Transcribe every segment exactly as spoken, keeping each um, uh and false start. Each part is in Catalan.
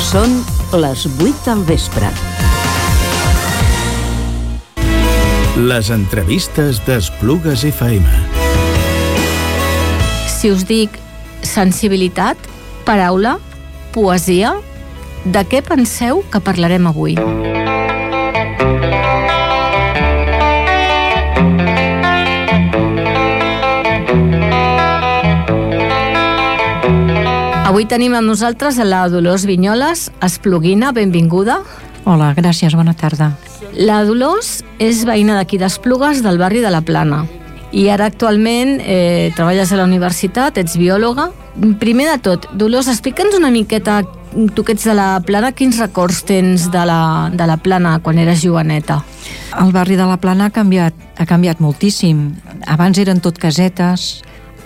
Són les vuit del vespre. Les entrevistes d'Esplugues F M. Si us dic sensibilitat, paraula, poesia, de què penseu que parlarem avui? Avui tenim amb nosaltres a la Dolors Vinyoles, espluguina, benvinguda. Hola, gràcies, bona tarda. La Dolors és veïna d'aquí d'Esplugues, del barri de la Plana. I ara actualment eh, treballes a la universitat, ets biòloga. Primer de tot, Dolors, explica'ns una miqueta, tu que ets de la Plana, quins records tens de la, de la Plana quan eres joveneta? El barri de la Plana ha canviat, ha canviat moltíssim. Abans eren tot casetes.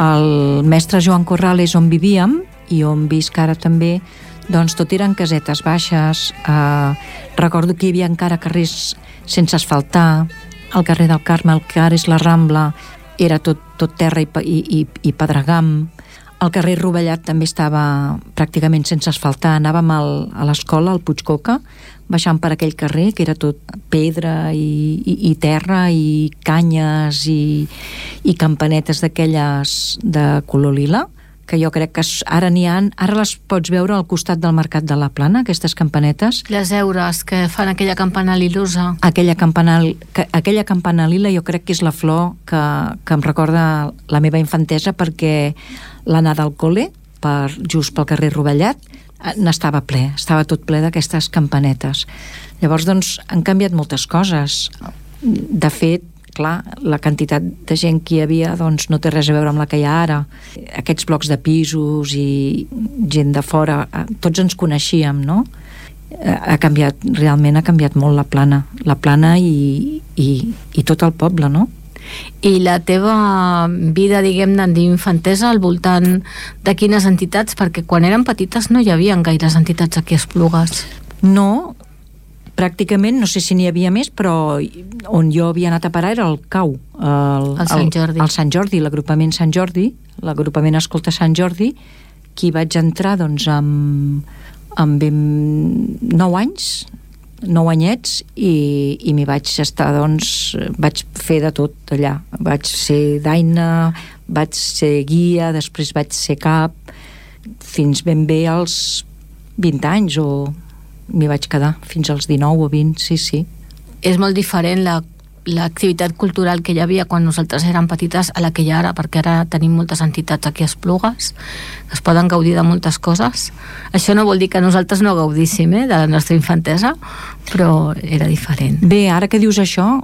El mestre Joan Corrales, on vivíem, i on visc ara també, doncs tot eren casetes baixes. Eh, recordo que hi havia encara carrers sense asfaltar. El carrer del Carme, el que ara és la Rambla, era tot, tot terra i, i, i pedregam. El carrer Rovellat també estava pràcticament sense asfaltar. Anàvem al, a l'escola, al Puigcoca, baixant per aquell carrer, que era tot pedra i, i, i terra i canyes i, i campanetes d'aquelles de color lila, que jo crec que ara n'hi ha, ara les pots veure al costat del Mercat de la Plana, aquestes campanetes. Les eures que fan aquella campana lilosa. Aquella campana, aquella campana lila jo crec que és la flor que, que em recorda la meva infantesa, perquè l'anada al col·le, per, just pel carrer Rovellat, n'estava ple, estava tot ple d'aquestes campanetes. Llavors, doncs, han canviat moltes coses. De fet, clar, la quantitat de gent que hi havia doncs no té res a veure amb la que hi ha ara. Aquests blocs de pisos i gent de fora, tots ens coneixíem, no? Ha canviat, realment ha canviat molt la Plana, la Plana i, i, i tot el poble, no? I la teva vida, diguem-ne, d'infantesa al voltant de quines entitats? Perquè quan eren petites no hi havia gaires entitats aquí a Esplugues. No, pràcticament, no sé si n'hi havia més, però on jo havia anat a parar era el C A U, el, el Sant Jordi, el, el Sant Jordi, l'agrupament Sant Jordi, l'agrupament Escolta Sant Jordi, que hi vaig entrar doncs amb, amb ben nou anys, nou anyets, i, i m'hi vaig estar, doncs, vaig fer de tot allà. Vaig ser daina, vaig ser guia, després vaig ser cap, fins ben bé als vint anys, o m'hi vaig quedar fins als dinou o vint, sí, sí. És molt diferent la, l'activitat cultural que hi havia quan nosaltres érem petites a la que hi ha ara, perquè ara tenim moltes entitats aquí a Esplugues que es poden gaudir de moltes coses. Això no vol dir que nosaltres no gaudíssim eh, de la nostra infantesa, però era diferent. Bé, ara que dius això,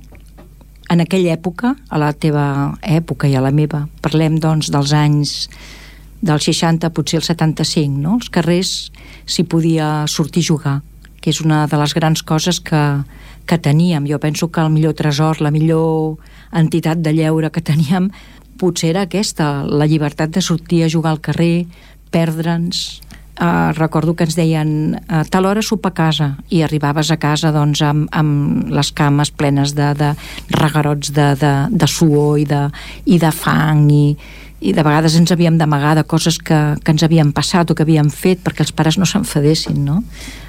en aquella època, a la teva època i a la meva, parlem doncs dels anys dels seixanta, potser el setanta-cinc, no? Els carrers s'hi podia sortir a jugar, que és una de les grans coses que, que teníem. Jo penso que el millor tresor, la millor entitat de lleure que teníem potser era aquesta, la llibertat de sortir a jugar al carrer, perdre'ns. Uh, recordo que ens deien a tal hora sopar a casa, i arribaves a casa doncs amb, amb les cames plenes de, de regarots de, de, de suor i de, i de fang, i i de vegades ens havíem d'amagar de coses que, que ens havien passat o que havíem fet perquè els pares no s'enfadessin, no?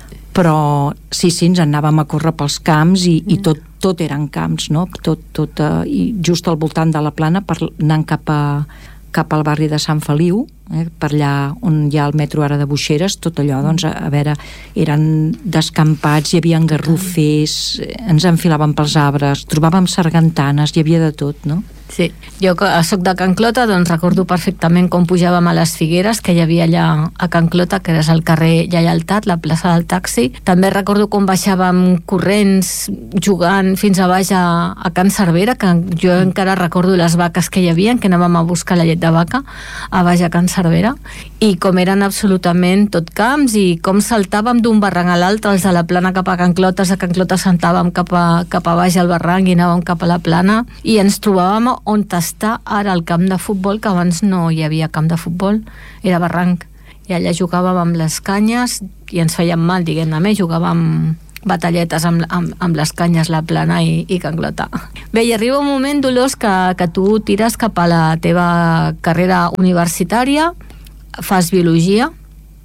Però sí, sí, ens anàvem a córrer pels camps i, i tot, tot eren camps, no? Tot, tot, uh, i just al voltant de la Plana, per, anant cap, a, cap al barri de Sant Feliu, eh, per allà on hi ha el metro ara de Boixeres, tot allò, doncs, a, a veure, eren descampats, hi havia garrofers, ens enfilaven pels arbres, trobàvem sargantanes, hi havia de tot, no? Sí, jo que soc de Can Clota, doncs recordo perfectament com pujàvem a les Figueres, que hi havia allà a Can Clota, que és el carrer Lleialtat, la plaça del taxi. També recordo com baixàvem corrents, jugant fins a baix a, a Can Cervera, que jo encara recordo les vaques que hi havia, que anàvem a buscar la llet de vaca a baix a Can Cervera, i com eren absolutament tot camps, i com saltàvem d'un barranc a l'altre, els de la Plana cap a Can Clota, els de Can Clota saltàvem cap a, cap a baix al barranc i anàvem cap a la Plana, i ens trobàvem on està ara el camp de futbol, que abans no hi havia camp de futbol, era barranc, i allà jugàvem amb les canyes i ens feien mal, diguem-ne, jugàvem batalletes amb, amb, amb les canyes, la Plana i, i Can Clota. Bé, i arriba un moment, Dolors, que, que tu tires cap a la teva carrera universitària, fas biologia,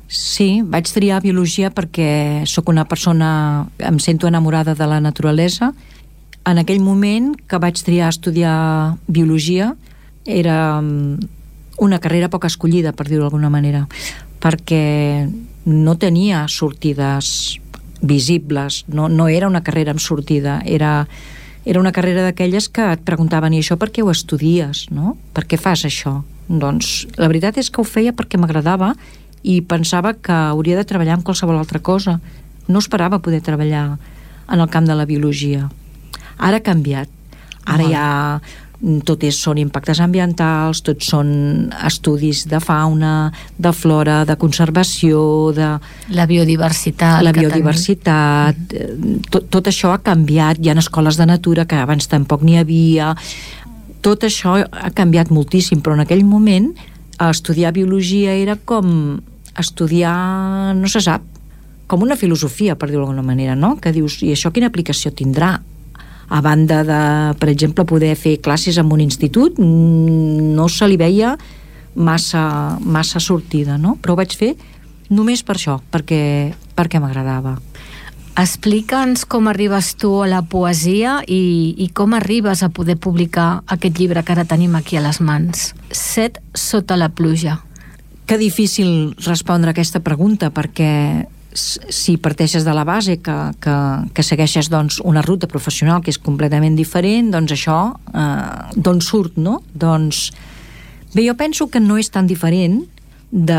Sí, vaig triar biologia perquè sóc una persona, em sento enamorada de la naturalesa. En aquell moment que vaig triar estudiar biologia era una carrera poc escollida, per dir-ho d'alguna manera, perquè no tenia sortides visibles, no, no era una carrera amb sortida, era, era una carrera d'aquelles que et preguntaven, i això per què ho estudies, no? Per què fas això? Doncs la veritat és que ho feia perquè m'agradava i pensava que hauria de treballar en qualsevol altra cosa. No esperava poder treballar en el camp de la biologia. Ara ha canviat. Ara ja tot és, són impactes ambientals, tots són estudis de fauna, de flora, de conservació, de... La biodiversitat. La biodiversitat. Tot, tot això ha canviat. Hi ha escoles de natura que abans tampoc n'hi havia. Tot això ha canviat moltíssim, però en aquell moment estudiar biologia era com estudiar, no se sap, com una filosofia, per dir-ho d'alguna manera, no? Que dius, i això quina aplicació tindrà? A banda de, per exemple, poder fer classes en un institut, no se li veia massa, massa sortida, no? Però ho vaig fer només per això, perquè, perquè m'agradava. Explica'ns com arribes tu a la poesia i, i com arribes a poder publicar aquest llibre que ara tenim aquí a les mans. Set sota la pluja. Que difícil respondre a aquesta pregunta, perquè si parteixes de la base que, que, que segueixes doncs, una ruta professional que és completament diferent, doncs això eh, d'on surt, no? Doncs bé, jo penso que no és tan diferent de,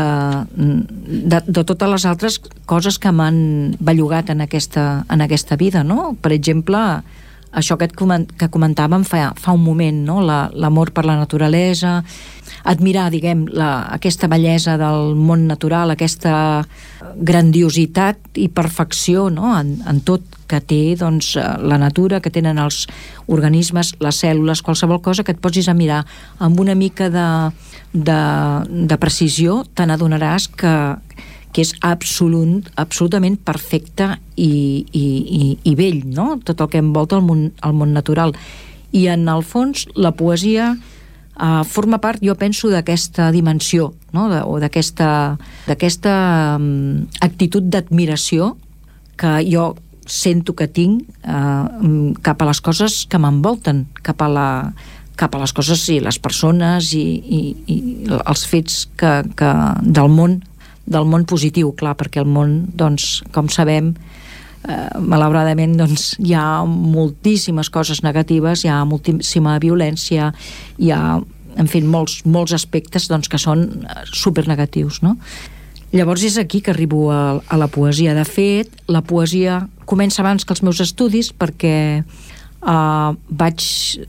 de, de totes les altres coses que m'han bellugat en aquesta, en aquesta vida, no? Per exemple, això que, et coment, que comentàvem fa, fa un moment, no? La, l'amor per la naturalesa, admirar, diguem, la, aquesta bellesa del món natural, aquesta grandiositat i perfecció, no? en, en tot que té doncs, la natura, que tenen els organismes, les cèl·lules, qualsevol cosa que et posis a mirar amb una mica de, de, de precisió, te n'adonaràs que, que és absolut, absolutament perfecte i, i, i, i bell, no? Tot el que envolta el món, el món natural. I en el fons la poesia Uh, forma part, jo penso, d'aquesta dimensió, no? de, o d'aquesta, d'aquesta um, actitud d'admiració que jo sento que tinc uh, cap a les coses que m'envolten, cap a, la, cap a les coses i les persones i, i, i els fets que, que del món, del món positiu, clar, perquè el món, doncs, com sabem, Uh, malauradament doncs, hi ha moltíssimes coses negatives, hi ha moltíssima violència, hi ha, en fi, molts, molts aspectes doncs, que són supernegatius, no? Llavors és aquí que arribo a, a la poesia. De fet, la poesia comença abans que els meus estudis, perquè uh, vaig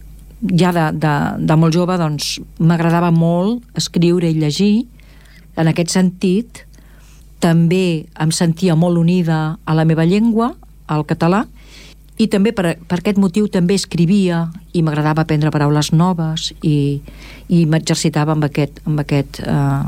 ja de, de, de molt jove doncs, m'agradava molt escriure i llegir. En aquest sentit també em sentia molt unida a la meva llengua, al català, i també per, per aquest motiu també escrivia i m'agradava aprendre paraules noves i, i m'exercitava amb, aquest, amb, aquest,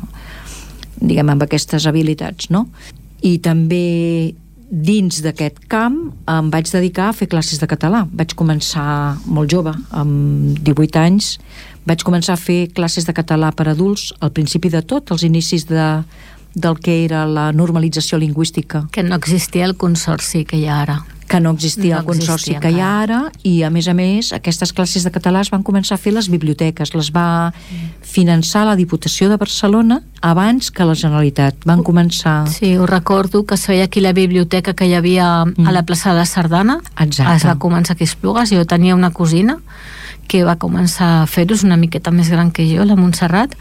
eh, diguem, amb aquestes habilitats, no? I també dins d'aquest camp em vaig dedicar a fer classes de català. Vaig començar molt jove, amb divuit anys, vaig començar a fer classes de català per adults, al principi de tot, als inicis de del que era la normalització lingüística. Que no existia el consorci que hi ha ara. Que no existia no el consorci existia, que hi ha ara, i a més a més aquestes classes de català es van començar a fer les biblioteques, les va finançar la Diputació de Barcelona abans que la Generalitat. Van començar... Sí, ho recordo que es feia aquí la biblioteca que hi havia mm. a la plaça de la Sardana. Exacte. Es va començar aquí a Esplugues. Jo tenia una cosina que va començar a fer-ho, és una miqueta més gran que jo, la Montserrat,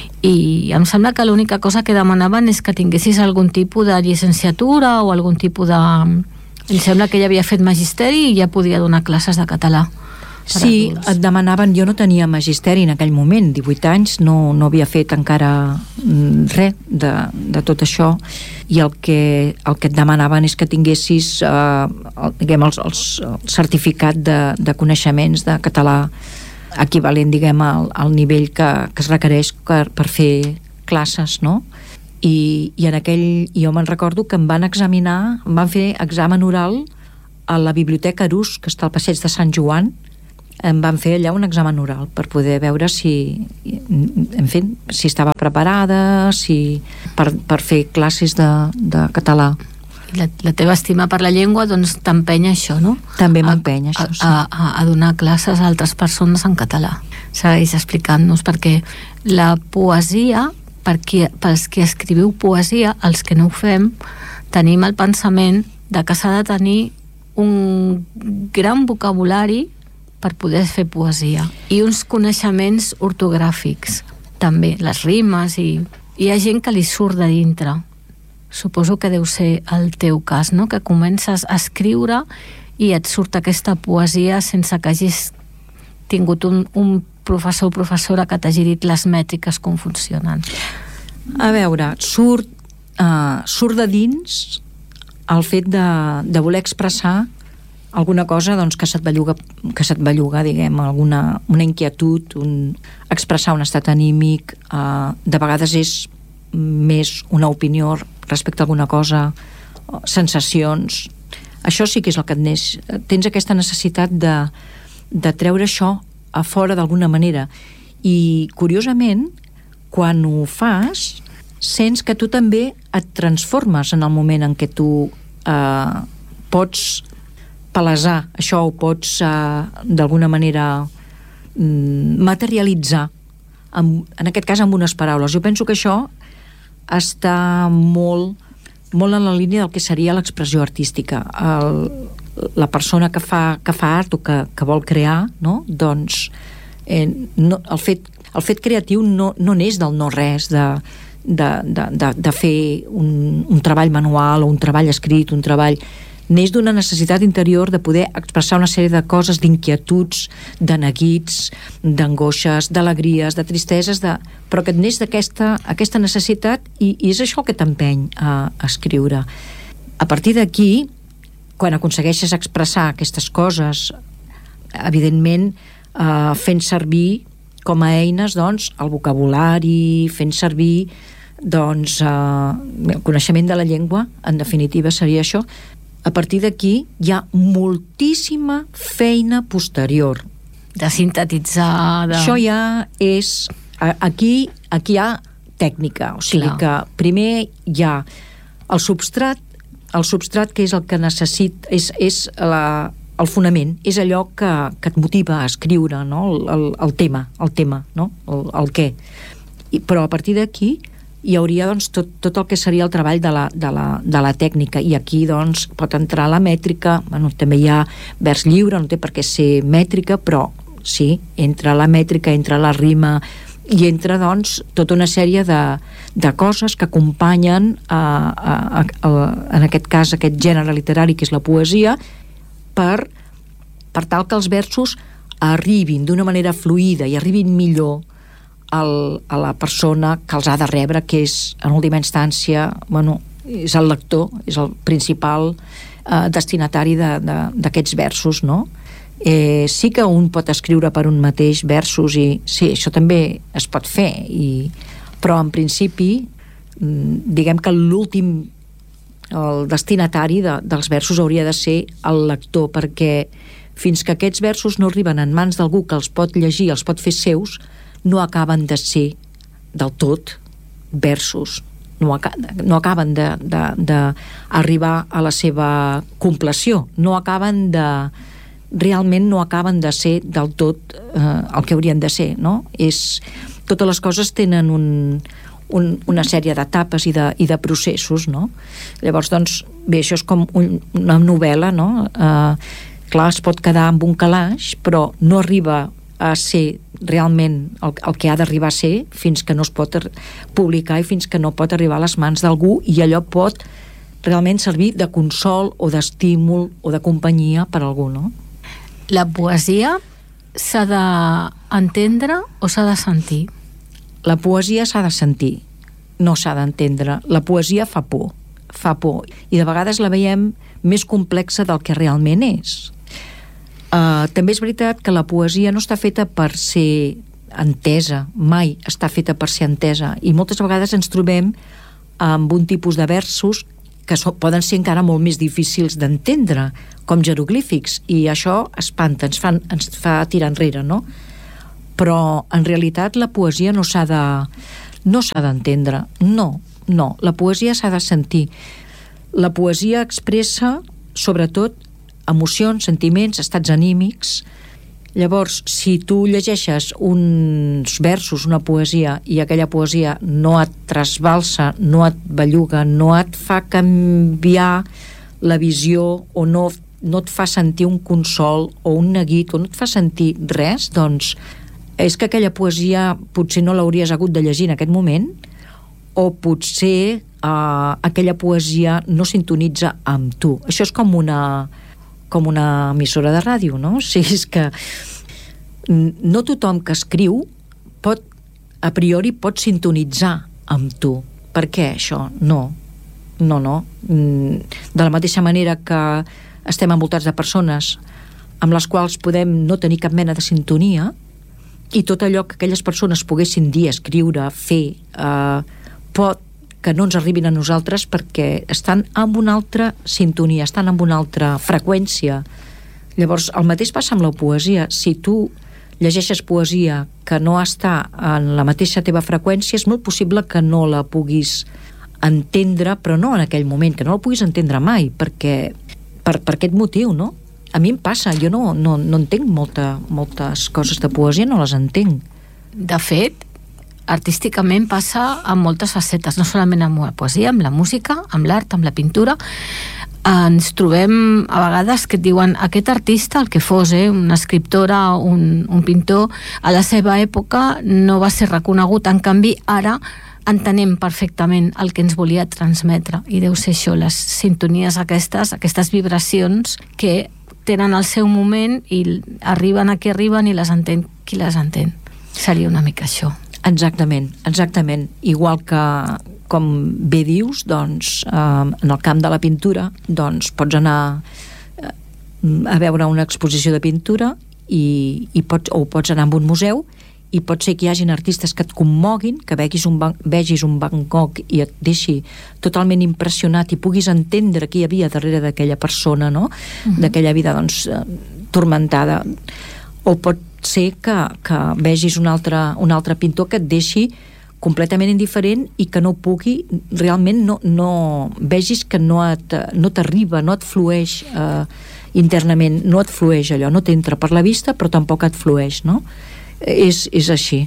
i em sembla que l'única cosa que demanaven és que tinguessis algun tipus de llicenciatura o algun tipus de... Em sembla que ja havia fet magisteri i ja podia donar classes de català. Sí, adults. Et demanaven... Jo no tenia magisteri en aquell moment, divuit anys, no, no havia fet encara res de, de tot això, i el que, el que et demanaven és que tinguessis eh, el, diguem, els, els, el certificat de, de coneixements de català equivalent, diguem, al, al nivell que, que es requereix per, per fer classes, no? I, i en aquell... Jo me'n recordo que em van examinar, em van fer examen oral a la Biblioteca Arús, que està al passeig de Sant Joan, em van fer allà un examen oral per poder veure si, en fi, si estava preparada, si per, per fer classes de, de català. La, la teva estima per la llengua doncs t'empenya això, no? També m'empenya això, sí. A, a, a donar classes a altres persones en català. Segueix explicant-nos, perquè la poesia, per qui, pels que escriviu poesia, els que no ho fem, tenim el pensament de que s'ha de tenir un gran vocabulari per poder fer poesia i uns coneixements ortogràfics també, les rimes, i hi ha gent que li surt de dintre. Suposo que deu ser el teu cas, no? Que comences a escriure i et surt aquesta poesia sense que hagis tingut un, un professor o professora que t'hagi dit les mètriques com funcionen. A veure, surt, uh, surt de dins el fet de, de voler expressar alguna cosa doncs, que se't belluga, que se't belluga, diguem, alguna una inquietud, un, expressar un estat anímic, uh, de vegades és més una opinió respecte a alguna cosa, sensacions. Això sí que és el que et neix. Tens aquesta necessitat de, de treure això a fora d'alguna manera. I, curiosament, quan ho fas, sents que tu també et transformes en el moment en què tu eh, pots palesar això, o pots eh, d'alguna manera mm, materialitzar, en, en aquest cas amb unes paraules. Jo penso que això està molt, molt en la línia del que seria l'expressió artística. El, la persona que fa, que fa art o que, que vol crear, no? Doncs eh, no, el, fet, el fet creatiu no, no neix del no-res, de, de, de, de, de fer un, un treball manual o un treball escrit, un treball... Neix d'una necessitat interior de poder expressar una sèrie de coses, d'inquietuds, de neguits, d'angoixes, d'alegries, de tristeses, de... però que et neix d'aquesta aquesta necessitat i, i és això el que t'empeny a, a escriure. A partir d'aquí, quan aconsegueixes expressar aquestes coses, evidentment eh, fent servir com a eines doncs, el vocabulari, fent servir doncs, eh, el coneixement de la llengua, en definitiva seria això. A partir d'aquí hi ha moltíssima feina posterior. De sintetitzar... De... Això ja és... Aquí, aquí hi ha tècnica, o sigui Clar. que primer hi ha el substrat, el substrat que és el que necessita, és, és la, el fonament, és allò que, que et motiva a escriure, no? el, el, el tema, el tema, no? el, el què. I, però a partir d'aquí hi hauria doncs, tot, tot el que seria el treball de la, de, la, de la tècnica, i aquí doncs, pot entrar la mètrica. Bueno, també hi ha vers lliure, no té per què ser mètrica, però sí, entra la mètrica, entra la rima i entra doncs, tota una sèrie de, de coses que acompanyen a, a, a, a, en aquest cas aquest gènere literari que és la poesia, per, per tal que els versos arribin d'una manera fluida i arribin millor El, a la persona que els ha de rebre, que és, en última instància, bueno, és el lector, és el principal eh, destinatari d'aquests de, versos, no? Eh, sí que un pot escriure per un mateix versos, i sí, això també es pot fer, i, però en principi diguem que l'últim, el destinatari de, dels versos hauria de ser el lector, perquè fins que aquests versos no arriben en mans d'algú que els pot llegir, els pot fer seus, no acaben de ser del tot versos, no, aca no acaben d'arribar a la seva compleció, no acaben de realment no acaben de ser del tot eh, el que haurien de ser, no? És, totes les coses tenen un, un, una sèrie d'etapes i, de, i de processos, no? Llavors, doncs, bé, això és com un, una novel·la, no? Eh, clar, es pot quedar amb un calaix, però no arriba a ser realment el, el que ha d'arribar a ser fins que no es pot publicar i fins que no pot arribar a les mans d'algú, i allò pot realment servir de consol o d'estímul o de companyia per a algú, no? La poesia s'ha d'entendre o s'ha de sentir? La poesia s'ha de sentir, no s'ha d'entendre. La poesia fa por, fa por, i de vegades la veiem més complexa del que realment és. Uh, també és veritat que la poesia no està feta per ser entesa, mai està feta per ser entesa, i moltes vegades ens trobem amb un tipus de versos que so, poden ser encara molt més difícils d'entendre, com jeroglífics, i això espanta, ens fa, ens fa tirar enrere, no? Però en realitat la poesia no s'ha de no s'ha d'entendre, no, no, la poesia s'ha de sentir. La poesia expressa sobretot emocions, sentiments, estats anímics. Llavors, si tu llegeixes uns versos, una poesia, i aquella poesia no et trasbalsa, no et belluga, no et fa canviar la visió, o no, no et fa sentir un consol o un neguit, o no et fa sentir res, doncs és que aquella poesia potser no l'hauries hagut de llegir en aquest moment, o potser eh, aquella poesia no sintonitza amb tu. Això és com una com una emissora de ràdio, no? O sigui, és que no tothom que escriu pot, a priori, pot sintonitzar amb tu. Per què això? No. No, no. De la mateixa manera que estem envoltats de persones amb les quals podem no tenir cap mena de sintonia, i tot allò que aquelles persones poguessin dir, escriure, fer, eh, pot que no ens arribin a nosaltres perquè estan en una altra sintonia, estan en una altra freqüència. Llavors, el mateix passa amb la poesia. Si tu llegeixes poesia que no està en la mateixa teva freqüència, és molt possible que no la puguis entendre, però no en aquell moment, que no la puguis entendre mai, perquè per, per aquest motiu, no? A mi em passa, jo no, no, no entenc molta, moltes coses de poesia, no les entenc. De fet, artísticament passa amb moltes facetes, no solament amb la poesia, amb la música, amb l'art, amb la pintura. Ens trobem a vegades que et diuen aquest artista, el que fos, eh, una escriptora, un, un pintor, a la seva època no va ser reconegut, en canvi ara entenem perfectament el que ens volia transmetre, i deu ser això, les sintonies aquestes, aquestes vibracions que tenen el seu moment i arriben a qui arriben i les entén qui les entén. Seria una mica això. Exactament, exactament. Igual que, com bé dius, doncs, eh, en el camp de la pintura, doncs pots anar eh, a veure una exposició de pintura i, i pots, o pots anar a un museu, i pot ser que hi hagin artistes que et commoguin, que vegis un, vegis un Van Gogh i et deixi totalment impressionat i puguis entendre què hi havia darrere d'aquella persona, no? Uh-huh. D'aquella vida, doncs, turmentada. O pot ser que, que vegis un altre, un altre pintor que et deixi completament indiferent i que no pugui, realment no, no vegis que no, et, no t'arriba, no et flueix eh, internament, no et flueix allò, no t'entra per la vista però tampoc et flueix, no? És, és així.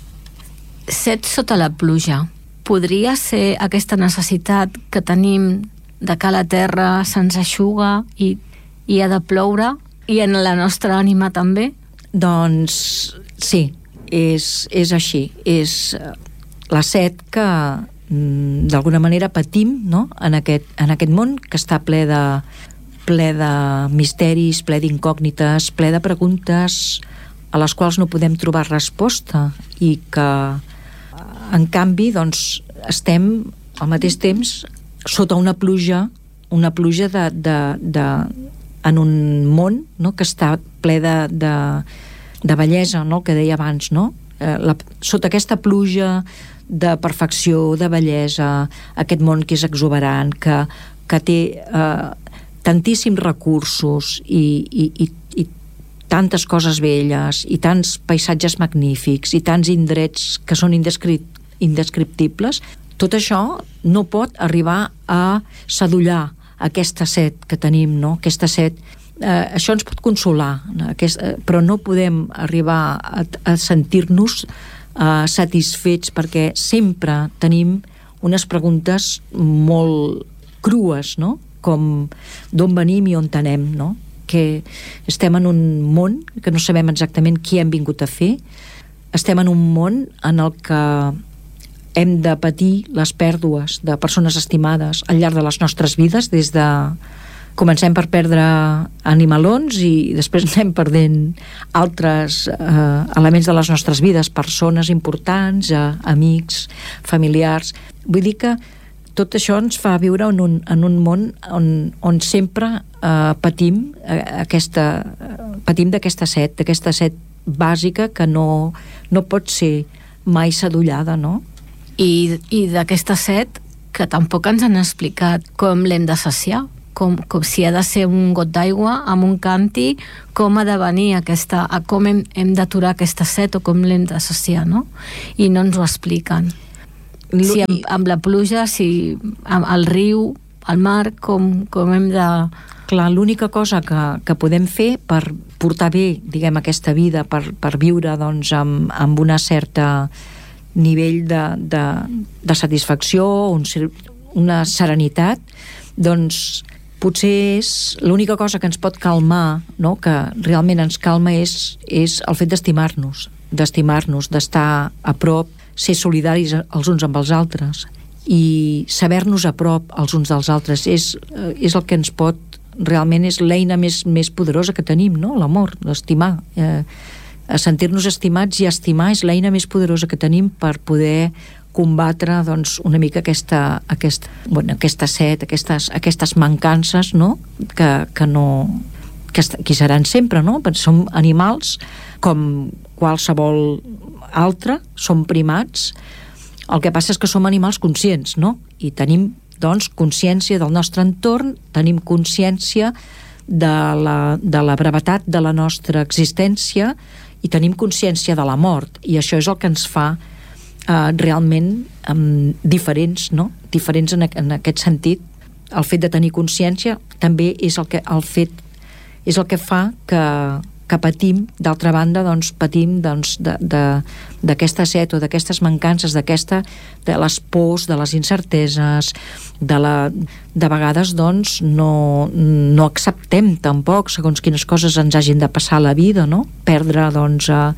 Set sota la pluja. Podria ser aquesta necessitat que tenim de que la terra se'ns eixuga i, i ha de ploure, i en la nostra ànima també? Doncs sí, és, és així. És la set que d'alguna manera patim, no? en, aquest, en aquest món que està ple de, ple de misteris, ple d'incògnites, ple de preguntes a les quals no podem trobar resposta, i que en canvi doncs, estem al mateix temps sota una pluja, una pluja de, de, de, en un món, no? que està ple de, de, de bellesa, no? que deia abans, no? Eh, la, sota aquesta pluja de perfecció, de bellesa, aquest món que és exuberant, que, que té eh, tantíssims recursos i, i, i, i tantes coses belles i tants paisatges magnífics i tants indrets que són indescrip indescriptibles, tot això no pot arribar a sadollar aquesta set que tenim, no? Aquesta set, eh, això ens pot consolar, aquest, eh, però no podem arribar a, a sentir-nos eh, satisfets, perquè sempre tenim unes preguntes molt crues, no? Com d'on venim i on anem, no? Que estem en un món que no sabem exactament qui hem vingut a fer, estem en un món en el que hem de patir les pèrdues de persones estimades al llarg de les nostres vides, des de comencem per perdre animalons i després anem perdent altres eh, elements de les nostres vides, persones importants, eh, amics, familiars. Vull dir que tot això ens fa viure en un, en un món on, on sempre eh, patim eh, aquesta, patim d'aquesta set, d'aquesta set bàsica que no, no pot ser mai sadollada, no? I, i d'aquesta set que tampoc ens han explicat com l'hem de saciar, com, com si ha de ser un got d'aigua amb un canti, com ha de venir aquesta, a com hem, hem d'aturar aquesta set o com l'hem de saciar, no? I no ens ho expliquen. Si amb, amb la pluja, si amb el riu, el mar, com, com hem de... Clar, l'única cosa que, que podem fer per portar bé, diguem, aquesta vida, per, per viure, doncs, amb, amb una certa nivell de, de, de satisfacció, un, una serenitat, doncs potser és l'única cosa que ens pot calmar, no? Que realment ens calma és, és el fet d'estimar-nos, d'estimar-nos, d'estar a prop, ser solidaris els uns amb els altres i saber-nos a prop els uns dels altres és, és el que ens pot, realment és l'eina més, més poderosa que tenim, no? L'amor, l'estimar, eh, sentir-nos estimats i estimar és l'eina més poderosa que tenim per poder combatre, doncs, una mica aquesta, aquesta, bueno, aquesta set, aquestes, aquestes mancances, no? Que, que no que, que seran sempre, no? Perquè som animals com qualsevol altre, som primats. El que passa és que som animals conscients, no? I tenim, doncs, consciència del nostre entorn, tenim consciència de la, de la brevetat de la nostra existència i tenim consciència de la mort, i això és el que ens fa eh, realment eh, diferents, no? Diferents en, en aquest sentit. El fet de tenir consciència també és el que, el fet, és el que fa que que patim, d'altra banda, doncs, patim doncs, de, de, d'aquesta set o d'aquestes mancances, d'aquesta, de les pors, de les incerteses, de, la, de vegades, doncs, no, no acceptem tampoc segons quines coses ens hagin de passar a la vida, no? Perdre, doncs, a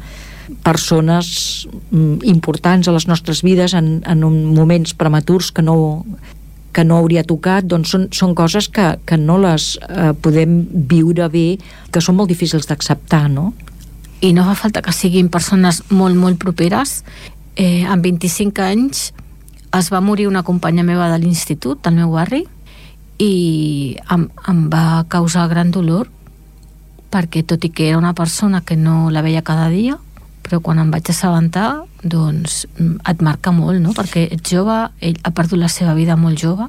persones importants a les nostres vides en, en moments prematurs que no... que no hauria tocat, doncs són, són coses que, que no les eh, podem viure bé, que són molt difícils d'acceptar, no? I no fa falta que siguin persones molt, molt properes. Eh, amb vint-i-cinc anys es va morir una companya meva de l'institut, del meu barri, i em, em va causar gran dolor, perquè tot i que era una persona que no la veia cada dia, però quan em vaig assabentar, doncs et marca molt, no? Perquè ets jove, ell ha perdut la seva vida molt jove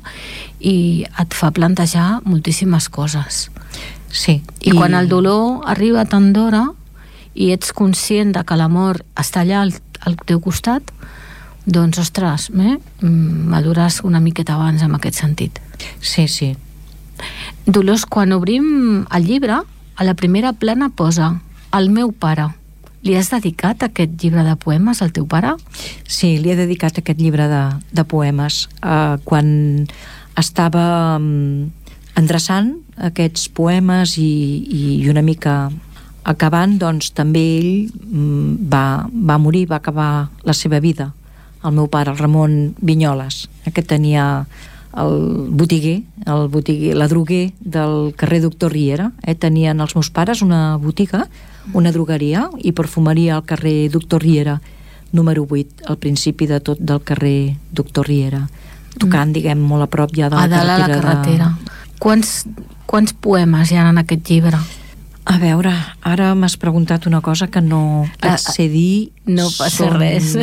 i et fa plantejar moltíssimes coses. Sí. I, I quan el dolor arriba tant d'hora i ets conscient de que l'amor està allà al, al teu costat, doncs, ostres, eh? madures una miqueta abans en aquest sentit. Sí, sí. Dolors, quan obrim el llibre, a la primera plana posa el meu pare. Li has dedicat aquest llibre de poemes al teu pare? Sí, li he dedicat aquest llibre de, de poemes. Uh, quan estava um, endreçant aquests poemes i, i una mica acabant, doncs també ell um, va, va morir, va acabar la seva vida. El meu pare, el Ramon Vinyoles, que tenia el botiguer, el botiguer, la droguer del carrer Doctor Riera. Eh? Tenien els meus pares una botiga, una drogueria i perfumeria al carrer Doctor Riera, número vuit, al principi de tot del carrer Doctor Riera, tocant, mm. diguem, molt a prop ja de la, a carretera, la carretera. De... Quants, quants poemes hi ha en aquest llibre? A veure, ara m'has preguntat una cosa que no et sé dir. No passa Són... res.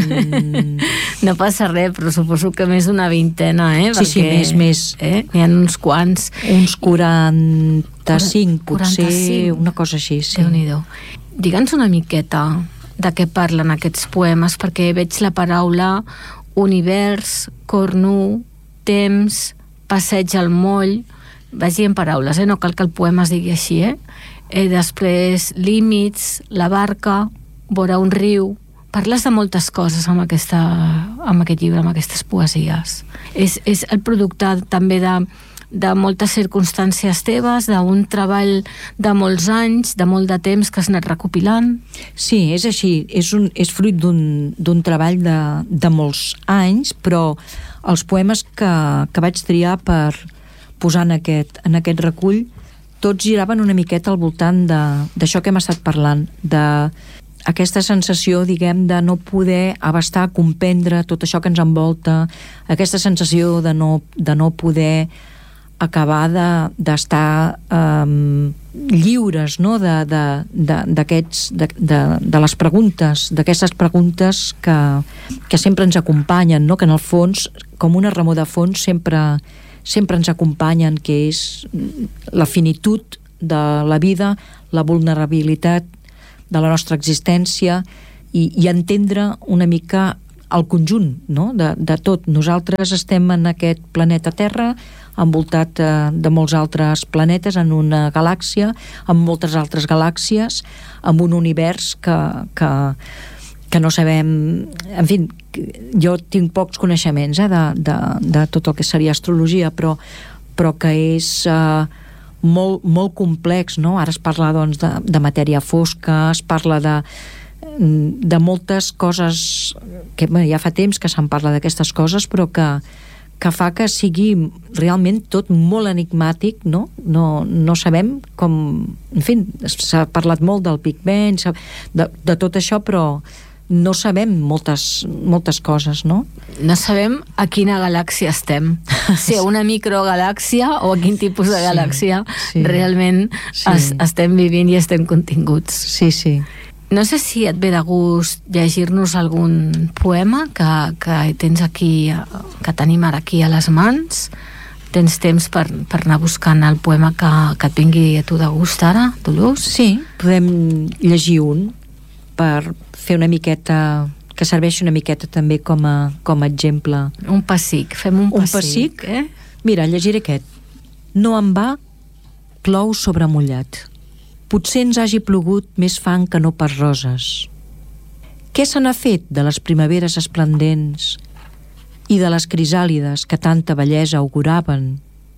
No passa res, però suposo que més d'una vintena, eh? Sí, Perquè, sí, més, més. Eh? N'hi ha uns quants. Uns quaranta-cinc, potser, quaranta-cinc. Una cosa així, sí. Déu-n'hi-do. Digue'ns una miqueta de què parlen aquests poemes, perquè veig la paraula univers, cornu, temps, passeig al moll, vagi en paraules, eh? No cal que el poema es digui així, eh? Eh, després límits, la barca, vora un riu. Parles de moltes coses amb, aquesta, amb aquest llibre, amb aquestes poesies. És, és el producte també de, de moltes circumstàncies teves, d'un treball de molts anys, de molt de temps que has anat recopilant. Sí, és així, és, un, és fruit d'un treball de, de molts anys, però els poemes que, que vaig triar per posar en aquest, en aquest recull tots giraven una miqueta al voltant d'això que hem estat parlant, d'aquesta sensació, diguem, de no poder abastar, comprendre tot això que ens envolta, aquesta sensació de no, de no poder acabar d'estar de, um, lliures, no?, de, de, de, d'aquests, de, de, de les preguntes, d'aquestes preguntes que, que sempre ens acompanyen, no?, que en el fons com una remor de fons sempre, sempre ens acompanyen, que és la finitud de la vida, la vulnerabilitat de la nostra existència i, i entendre una mica el conjunt, no? de, de tot. Nosaltres estem en aquest planeta Terra, envoltat de, de molts altres planetes, en una galàxia, amb moltes altres galàxies, amb un univers que, que, que no sabem... En fi, jo tinc pocs coneixements eh, de, de, de tot el que seria astrologia, però, però que és eh, molt, molt complex, no? Ara es parla doncs, de, de matèria fosca, es parla de de moltes coses que bé, ja fa temps que se'n parla d'aquestes coses, però que, que fa que sigui realment tot molt enigmàtic, no? No, no sabem com... En fi, s'ha parlat molt del Big Bang, de, de tot això, però no sabem moltes, moltes coses, no? No sabem a quina galàxia estem. Si a una microgalàxia o a quin tipus de galàxia sí, sí, realment sí. Es, estem vivint i estem continguts. Sí, sí. No sé si et ve de gust llegir-nos algun poema que, que tens aquí, que tenim ara aquí a les mans. Tens temps per, per anar buscant el poema que, que et vingui a tu de gust ara, Dolors? Sí, podem llegir un per fer una miqueta, que serveixi una miqueta també com a, com a exemple. Un pessic, fem un pessic. Un pessic? Eh? Mira, llegiré aquest. No en va, plou sobre mullat. Potser ens hagi plogut més fang que no pas roses. Què se n'ha fet de les primaveres esplendents i de les crisàlides que tanta bellesa auguraven?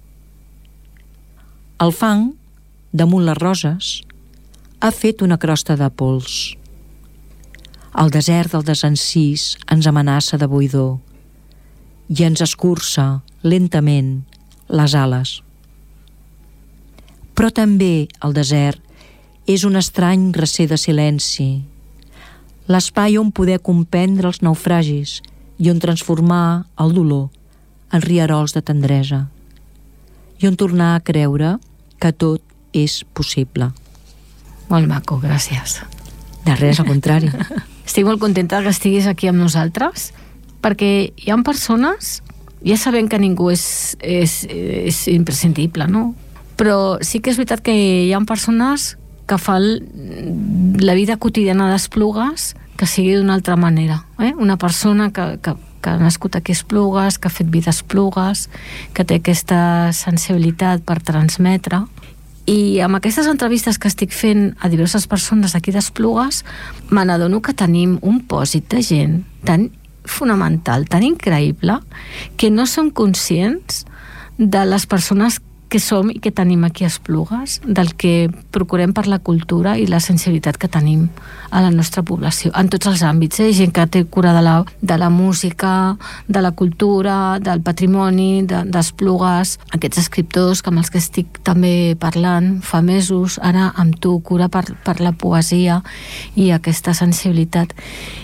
El fang, damunt les roses, ha fet una crosta de pols. El desert del desencís ens amenaça de buidor i ens escurça lentament les ales. Però també el desert és un estrany recer de silenci, l'espai on poder comprendre els naufragis i on transformar el dolor en rierols de tendresa i on tornar a creure que tot és possible. Molt maco, gràcies. De res, al contrari. Estic molt contenta que estiguis aquí amb nosaltres, perquè hi ha persones, ja sabem que ningú és, és, és imprescindible, no? Però sí que és veritat que hi ha persones que fan la vida quotidiana d'Esplugues que sigui d'una altra manera. Eh? Una persona que, que, que ha nascut aquí a Esplugues, que ha fet vida a Esplugues, que té aquesta sensibilitat per transmetre. I amb aquestes entrevistes que estic fent a diverses persones aquí d'Esplugues, me n'adono que tenim un pòsit de gent tan fonamental, tan increïble, que no som conscients de les persones que som i que tenim aquí a Esplugues, del que procurem per la cultura i la sensibilitat que tenim a la nostra població, en tots els àmbits, eh? Gent que té cura de la, de la música, de la cultura, del patrimoni, d'Esplugues, de, aquests escriptors que amb els que estic també parlant fa mesos, ara amb tu, cura per, per la poesia i aquesta sensibilitat.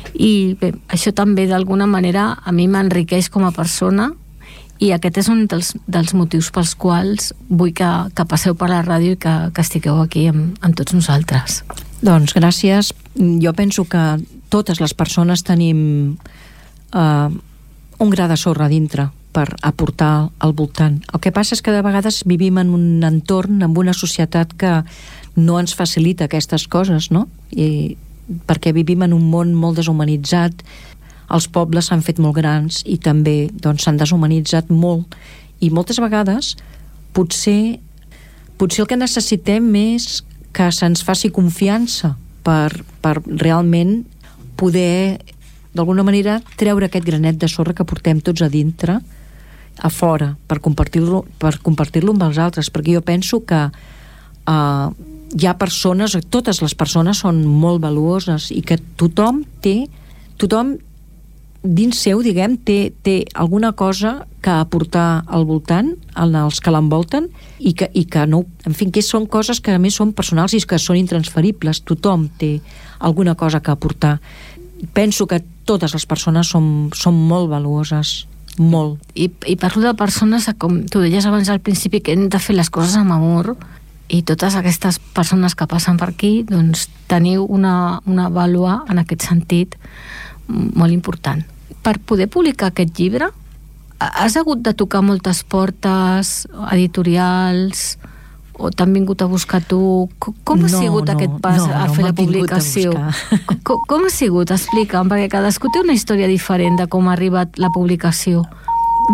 I bé, això també d'alguna manera a mi m'enriqueix com a persona. I aquest és un dels, dels motius pels quals vull que, que passeu per la ràdio i que, que estigueu aquí amb, amb tots nosaltres. Doncs gràcies. Jo penso que totes les persones tenim eh, un gra de sorra dintre per aportar al voltant. El que passa és que de vegades vivim en un entorn, en una societat que no ens facilita aquestes coses, no? I perquè vivim en un món molt deshumanitzat. Els pobles s'han fet molt grans i també doncs, s'han deshumanitzat molt i moltes vegades potser, potser el que necessitem és que se'ns faci confiança per, per realment poder d'alguna manera treure aquest granet de sorra que portem tots a dintre a fora per compartir-lo per compartir-lo amb els altres, perquè jo penso que uh, hi ha persones, totes les persones són molt valuoses i que tothom té tothom dins seu, diguem, té, té alguna cosa que aportar al voltant, als que l'envolten, i que, i que no, en fi, que són coses que a més són personals i que són intransferibles. Tothom té alguna cosa que aportar. Penso que totes les persones són, són molt valuoses, molt. I, i parlo de persones, com tu deies abans al principi, que hem de fer les coses amb amor, i totes aquestes persones que passen per aquí, doncs teniu una, una vàlua en aquest sentit molt important. Per poder publicar aquest llibre has hagut de tocar moltes portes, editorials, o t'han vingut a buscar tu? Com ha No, sigut no, aquest pas no, a no fer la m'han vingut a publicació? buscar. Com, com ha sigut? Explica'm, perquè cadascú té una història diferent de com ha arribat la publicació.